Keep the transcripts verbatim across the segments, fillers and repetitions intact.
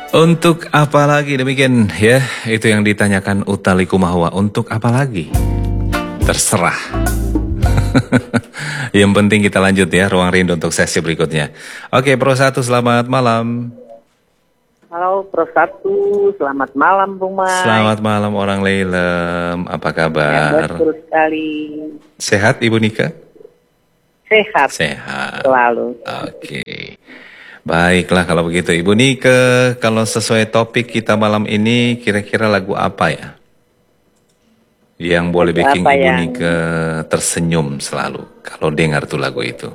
Untuk apa lagi demikian ya, itu yang ditanyakan Utha Likumahua. Untuk apa lagi? Terserah. Yang penting kita lanjut ya, Ruang Rindu untuk sesi berikutnya. Oke, Pro satu selamat malam. Halo Pro satu, selamat malam Bung Mai. Selamat malam orang Leilem, apa kabar? Ya, betul sekali. Sehat Ibu Nika? Sehat. Sehat. Selalu. Oke. Baiklah kalau begitu Ibu Nika, kalau sesuai topik kita malam ini kira-kira lagu apa ya? Yang boleh lagu bikin Ibu yang... Nika tersenyum selalu kalau dengar tuh lagu itu.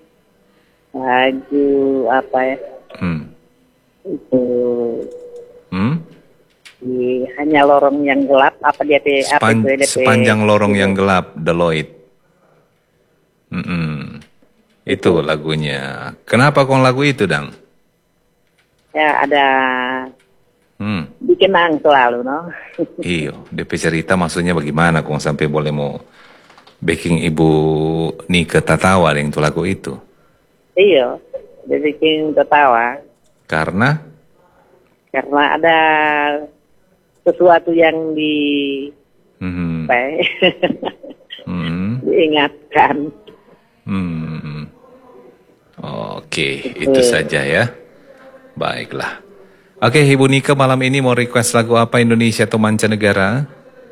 Lagu apa ya? Hmm. Itu Hmm? di hanya lorong yang gelap apa dia P Sepan, apa itu, sepanjang lorong yang gelap, The Lloyd. Mm -mm. Itu lagunya. Kenapa kong lagu itu, Dang? Ya ada Hmm. dikenang selalu, no. Iyo, D P cerita maksudnya bagaimana kong sampai boleh mau baking Ibu Nika tertawa dengan itu lagu itu? Iya, dia bikin tertawa. Karena? Karena ada sesuatu yang di Hmm. apa ya? Hmm. diingatkan. Hmm. Oke, itu saja ya. Baiklah. Oke, Ibu Nika malam ini mau request lagu apa, Indonesia atau mancanegara?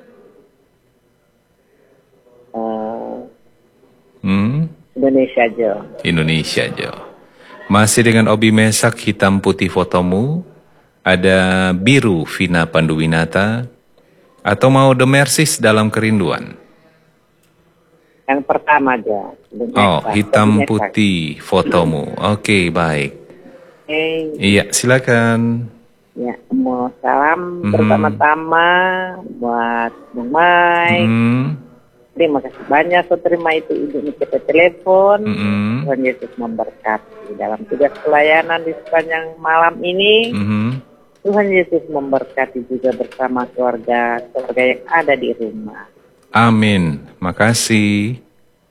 Uh, Hmm? Indonesia aja. Indonesia aja. Masih dengan Obi Mesak, Hitam Putih Fotomu. Ada Biru, Vina Panduwinata. Atau mau The Mercies, Dalam Kerinduan? Yang pertama aja. Oh, Hitam Putih Fotomu. Oke, baik. Hey. Iya, silakan. Ya, mau salam Mhm. pertama-tama buat Bung Mai. Mhm. Terima kasih banyak sudah terima itu Ibu Nika telepon. Mhm. Tuhan Yesus memberkati dalam tugas pelayanan di sepanjang malam ini. Mhm. Tuhan Yesus memberkati juga bersama keluarga keluarga yang ada di rumah. Amin. Makasih.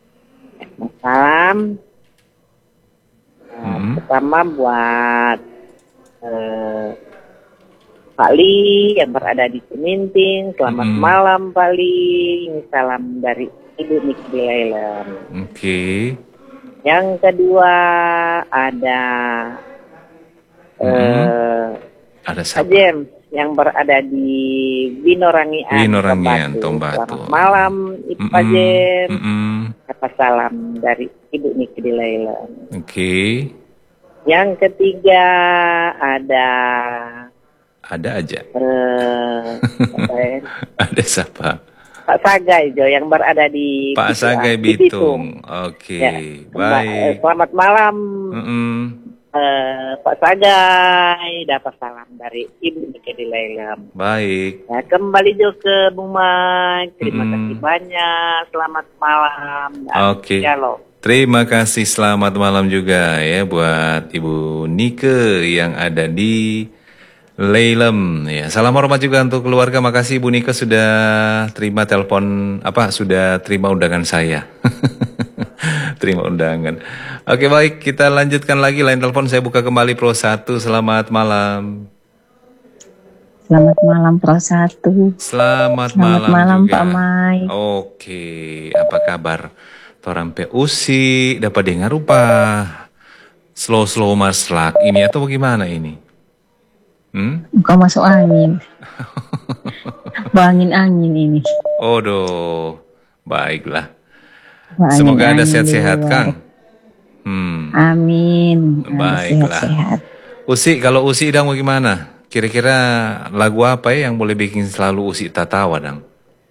Salam. Nah, Mhm. pertama buat eh, Pak Li yang berada di Ciminting. Selamat Mhm. malam Pak Li. Ini salam dari Ibu Nika di Leilem. Oke. Yang kedua ada Mhm. eh, Ada Pak siapa? James yang berada di Winorangian, Winorangian, Tombatu. Tombatu. Selamat malam Ibu Pak Mhm. James. Mhm. Apa salam dari Ibu Nika di Leilem. Oke. Yang ketiga ada Ada aja. eh, apa ya? Ada siapa? Pak Sagai Jo yang berada di Pak Bitung, Sagai di Bitung. Oke, Ya, Mbak, eh, baik. selamat malam Mm-mm. eh, Pak Sagai, dapat salam dari Ibu Nika di Leilem. Baik. Ya, kembali Jo ke Bung Mai. Terima Mm-mm. kasih banyak. Selamat malam. Dan Oke. shalom. Terima kasih, selamat malam juga ya buat Ibu Nika yang ada di Leilem. Ya, salam hormat juga untuk keluarga. Makasih Ibu Nika sudah terima telepon, apa sudah terima undangan saya. Terima undangan. Oke, baik, kita lanjutkan lagi line telepon. Saya buka kembali Pro satu. Selamat malam. Selamat malam Pro satu. Selamat, Selamat malam, malam juga. Pak Mai. Oke, apa kabar? Torampe usi dapat dengar rupa slow-slow maslak ini atau bagaimana ini? Hmm? Bukan masuk angin. Bangin-angin ini. Odoh, baiklah. Bangin Semoga Anda angin sehat-sehat, di luar. Kang. Hmm. Amin. Anda Baiklah. sehat-sehat. Usi, kalau Usi Dang bagaimana? Kira-kira lagu apa ya yang boleh bikin selalu Usi tertawa, Dang?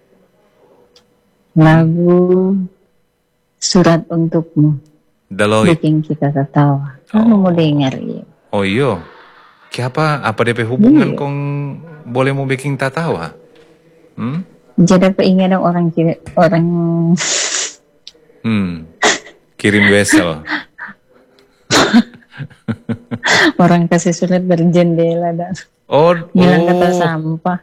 Lagu Surat Untukmu. Deloitte. Bikin kita tertawa. Kamu Oh. mau dengar ya? Oh iyo. Siapa? Apa D P hubungan Iya. kong boleh mau bikin tertawa? Hmm? Jadi pengen dong orang kiri, orang Hmm. Kirim wesel. orang kasih surat berjendela dan Oh, bilang oh. kata sampah.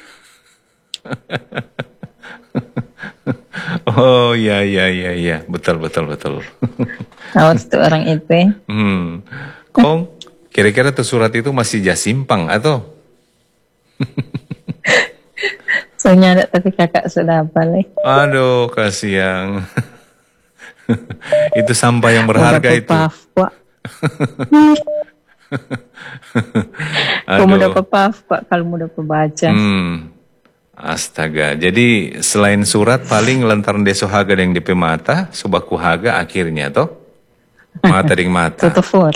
Oh ya ya ya ya, betul betul betul. Tahu tuh orang itu. Hmm. Kong Kira-kira tuh surat itu masih jasimpang atau? Soalnya ada tapi kakak sudah hafal. Eh. Aduh, kasihan. Itu sampah yang berharga Mudah itu. Papua. Kamu Aduh. mudah Papua kalau mudah baca. Hmm. Astaga. Jadi selain surat paling lantaran deso haga yang di mata, subaku haga akhirnya toh. Mata ding mata. Tutup